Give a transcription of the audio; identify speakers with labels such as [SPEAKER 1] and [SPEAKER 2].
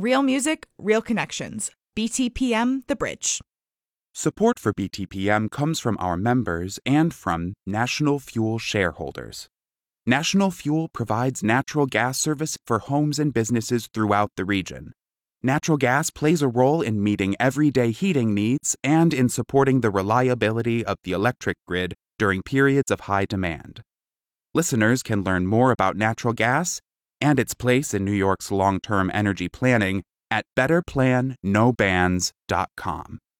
[SPEAKER 1] Real music, real connections. BTPM The Bridge.
[SPEAKER 2] Support for BTPM comes from our members and from National Fuel shareholders. National Fuel provides natural gas service for homes and businesses throughout the region. Natural gas plays a role in meeting everyday heating needs and in supporting the reliability of the electric grid during periods of high demand. Listeners can learn more about natural gas and its place in New York's long-term energy planning at betterplannobans.com.